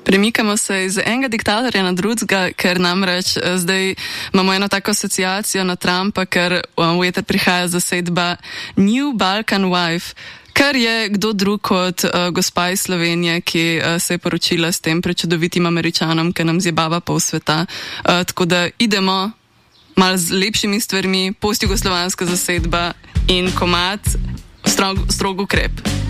Premikamo se iz enega diktatorja na drugega, ker namreč zdaj imamo eno tako asociacijo na Trumpa, ker v eter prihaja zasedba New Balkan Wife, kar je kdo drug kot gospa iz Slovenije, ki se je poročila s tem prečudovitim Američanom, ki nam zjebava pol sveta. Tako da idemo malo z lepšimi stvarmi, postjugoslovanska zasedba in komad strog ukrep.